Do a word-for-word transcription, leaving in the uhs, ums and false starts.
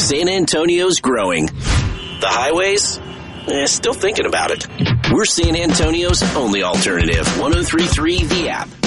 San Antonio's growing. The highways? Eh, still thinking about it. We're San Antonio's only alternative. one oh three point three The App.